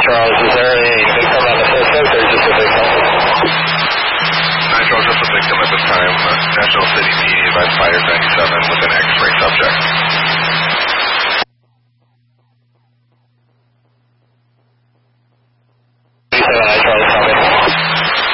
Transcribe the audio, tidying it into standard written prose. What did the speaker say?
Charles, is there a victim on the suspect or just a victim? 9 Charles, just a victim at this time. National City PD advised Fire 97 with an X-ray subject.